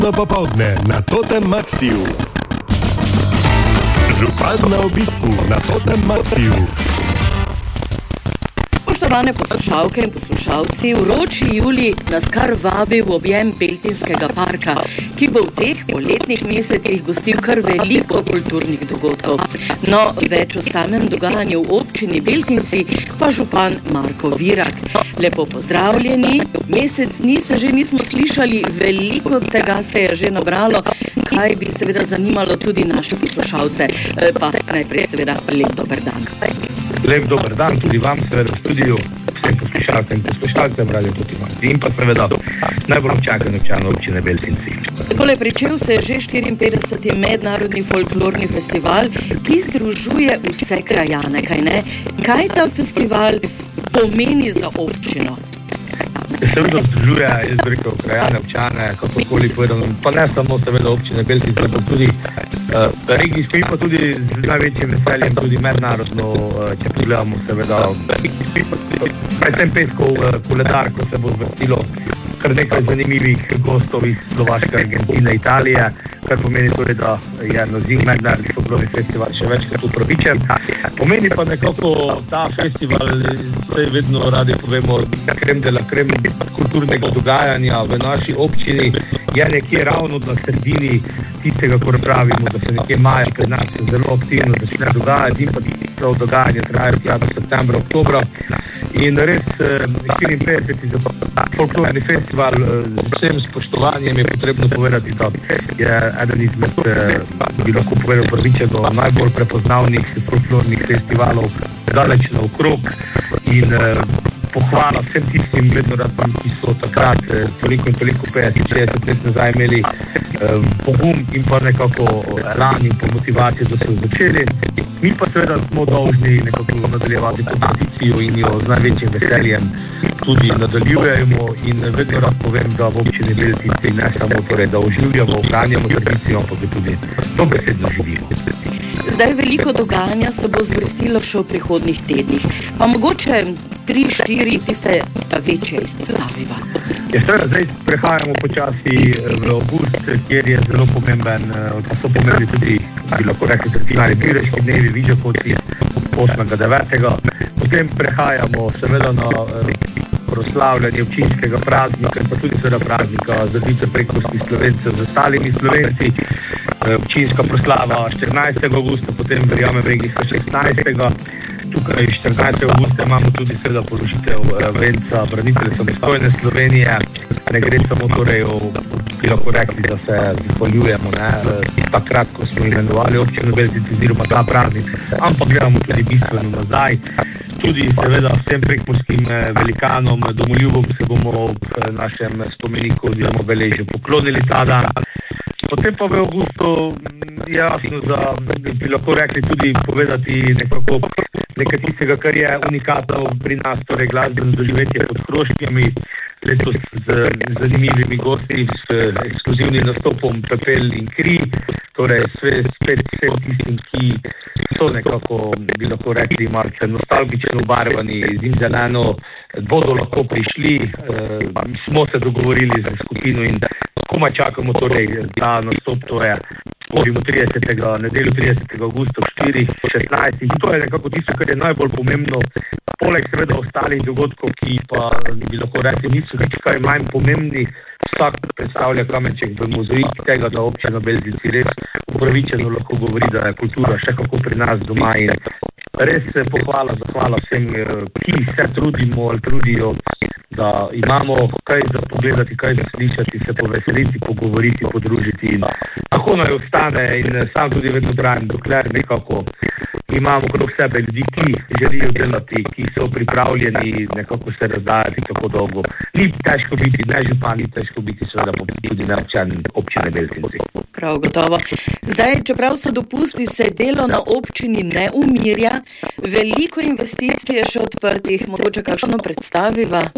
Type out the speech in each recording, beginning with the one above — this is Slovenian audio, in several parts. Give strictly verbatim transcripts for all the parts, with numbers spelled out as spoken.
Sobotno popoldne na Totem Maxiju. Župan na obisku na Totem Maxiju. Spoštovane poslušalke in poslušalci, vroči julij nas kar vabi v objem Beltinskega parka, ki bo v teh poletnih mesecih gostil kar veliko kulturnih dogodkov. No, več o samem dogajanju v občini Beltinci pa župan Marko Virak. Lepo pozdravljeni, mesec dni se že nismo slišali, veliko tega se je že nabralo, kaj bi seveda zanimalo tudi naše poslušalce. Pa najprej seveda lep dober dan. Lep dober dan tudi vam, seveda v studiu, vsem poslušalcem in poslušalcem Radio Totem in pa seveda najbolj občakani občan občine Beltinci. Takole, pričel se je že štiriinpetdeseti mednarodni folklorni festival, ki združuje vse krajane, kaj ne? Kaj ta festival pomeni za občino? Seveda združuje, jaz bi rekel, krajane, občane, kakorkoli povedano, pa ne samo seveda občine Beltinci, pa tudi uh, regijski, pa tudi z največjim veseljem, tudi mednarodno, uh, če pogledamo seveda, predvsem peskov uh, koledar, ko se bo zvrstilo kar nekaj zanimivih gostov iz Slovaške, Argentine, Italije, kar pomeni torej, da je naziv mednarodni folklorni festival še večkrat upravičen. Pomeni pa nekako ta festival, vse vedno radi povemo, krem de la krem kulturnega dogajanja v naši občini, je nekje ravno na sredini tistega, kar pravimo, da se nekje maja pred nas zelo aktivno začne dogajati in pa tisto dogajanje traja tja do septembra, oktobra. In res štiriinpetdeseti folklorni festival z vsem spoštovanjem je potrebno povedati, da je eden izmed, bi lahko povedal, prviče do najbolj prepoznavnih folklornih festivalov daleč naokrog in pohvala vsem tistim mednarodnim, ki so takrat toliko in toliko petdeset šestdeset let nazaj imeli pogum in pa nekako elan in pa motivacijo, da so začeli. Mi pa seveda smo dolžni nekako nadaljevati to tradicijo in jo z največjim veseljem tudi nadaljujemo in vedno rad povem, da v občini Beltinci ne samo torej, da oživljamo, ohranjamo tradicijo, ampak tudi dobesedno živimo. Zdaj veliko dogajanja se bo zvrstilo še v prihodnjih tednih, pa mogoče tri, štiri tiste večje izpostaviva. Ja, seveda, zdaj prehajamo počasi v avgust, kjer je zelo pomemben, pa so pomembni tudi, bi lahko rekli, tradicionalni Bireški dnevi, Vižakovci, osmega devetega Potem prehajamo seveda na proslavljanje občinskega praznika in pa tudi seveda praznika zadite prekosti Slovencev z ostalimi Slovenci. Občinska proslava štirinajstega avgusta, potem verjamem regijska šestnajstega Tukaj štirinajstega avgusta imamo tudi seveda položitev venca branitelja samostojne Slovenije. Ne gre samo torej o, bi lahko rekli, da se zahvaljujemo, ne, takrat, ko smo imenovali občino Beltinci oziroma ta praznik, ampak gledamo tudi bistveno nazaj. Tudi seveda vsem prekmurskim velikanom, domoljubom se bomo ob našem spomeniku oziroma obeležju poklonili ta dan. Potem pa v avgustu je jasno, da bi lahko rekli tudi povedati nekako nekaj tistega, kar je unikatno pri nas, torej glasbeno doživetje pod Hroškami, letos z zanimivimi gosti, s ekskluzivnim nastopom Pepel in Kri, torej spet vsem tistim, ki so nekako, bi lahko rekli, malce nostalgično obarvani, zimzeleno, bodo lahko prišli, e, smo se dogovorili za skupino in komaj čakamo torej ta nastop, to je tridesetega nedeljo tridesetega avgusta v štirih šestnajst in to je nekako tisto, kar je najbolj pomembno, poleg seveda ostalih dogodkov, ki pa bi lahko rekli niso nič kaj manj pomembni. Vsak predstavlja kamenček v mozaik tega, da občina Beltinci res upravičeno lahko govori, da je kultura še kako pri nas doma in res pohvala, zahvala vsem, ki se trudimo ali trudijo, da imamo kaj za pogledati, kaj za slišati, se poveseliti, pogovoriti, podružiti in tako naj ostane in sam tudi vedno trajam, dokler nekako imamo krog sebe ljudi, ki želijo delati, ki so pripravljeni nekako se razdajati tako dolgo. Ni težko biti, ne župan, ni težko biti seveda tudi ne občan občine Beltinci. Prav gotovo. Zdaj, čeprav se dopusti, se delo na občini ne umirja, veliko investicij je še odprtih, mogoče kakšno predstaviva?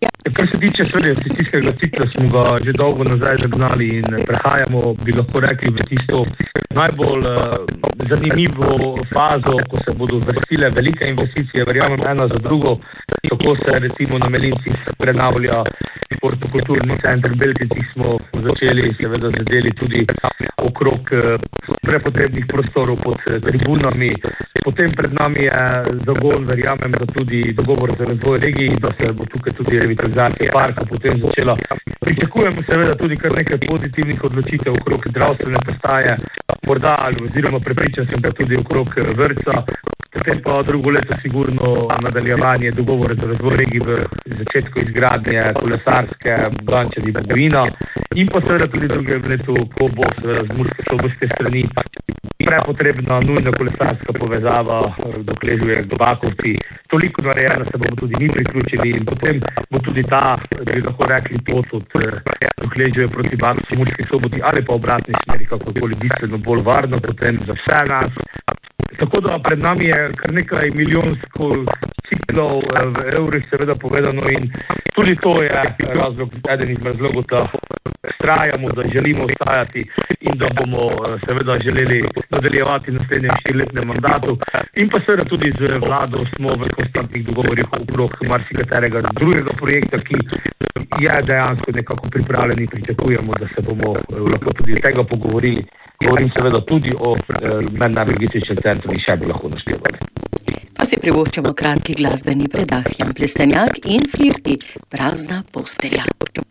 Kar se tiče seveda investicijskega cikla, smo ga že dolgo nazaj zagnali in prehajamo, bi lahko rekli, v tisto najbolj uh, zanimivo fazo, ko se bodo vrstile velike investicije, verjamem ena za drugo, tako se recimo na Melincih prenavlja športno-kulturni center, Beltincih smo začeli seveda zadeli tudi okrog uh, prepotrebnih prostorov pod uh, tribunami. Potem pred nami je zagon, verjamem, da tudi dogovor za razvoj regiji, da se bo tukaj tudi revitalizacija parka potem začela. Pričakujemo seveda tudi kar nekaj pozitivnih odločitev okrog zdravstvene postaje, morda ali oziroma prepričan sem, da tudi okrog vrtca, potem pa drugo leto sigurno nadaljevanje dogovora za razvoj regiji v začetku izgradnje kolesarske Gančadi Bogojina in pa seveda tudi druge v letu, ko bo seveda z Murske Soboške strani prepotrebna nujna kolesarska povezava do Kležuje Bakovci. Toliko narejena se bomo tudi mi priključili in potem bo tudi ta, bi lahko rekli, pot od do Kležuje proti Bakovci, Murski Soboti ali pa obratni smeri, kakorkoli bistveno bolj varno potem za vse nas. Tako da pred nami je kar nekaj milijonsko ciklov v evrih seveda povedano in tudi to je razlog, eden izmed razlogov, da vztrajamo, da želimo ostajati in da bomo seveda želeli nadaljevati naslednjem štiriletnem mandatu. In pa seveda tudi z vlado smo v konstantnih dogovorih okrog marsikaterega drugega projekta, ki je dejansko nekako pripravljen in pričakujemo, da se bomo lahko tudi tega pogovorili. Govorim seveda tudi o mednarodnem logističnem centru in še bi lahko naštevali. Pa si privoščimo kratki glasbeni predah. Jan Plestenjak in Flirti, Prazna postelja.